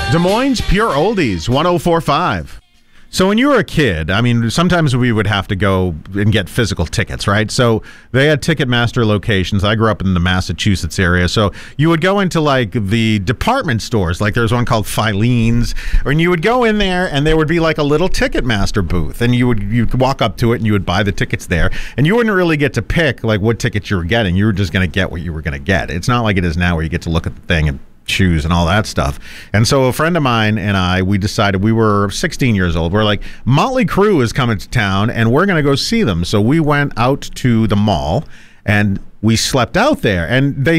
Des Moines Pure Oldies, 104.5. So when you were a kid, I mean, sometimes we would have to go and get physical tickets, right? So they had Ticketmaster locations. I grew up in the Massachusetts area. So you would go into like the department stores, like there's one called Filene's, and you would go in there and there would be like a little Ticketmaster booth, and you'd walk up to it and you would buy the tickets there, and you wouldn't really get to pick like what tickets you were getting. You were just going to get what you were going to get. It's not like it is now where you get to look at the thing and choose and all that stuff. And so a friend of mine and we decided, we were 16 years old. We're like, Motley Crue is coming to town and we're going to go see them. So we went out to the mall and we slept out there, and they